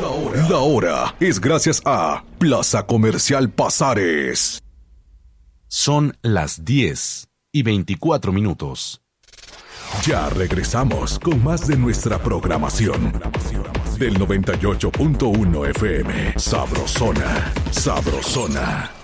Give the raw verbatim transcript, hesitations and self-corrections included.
La hora, la hora es gracias a Plaza Comercial Pasares. Son las diez y veinticuatro minutos. Ya regresamos con más de nuestra programación. Del noventa y ocho punto uno F M. Sabrosona, Sabrosona.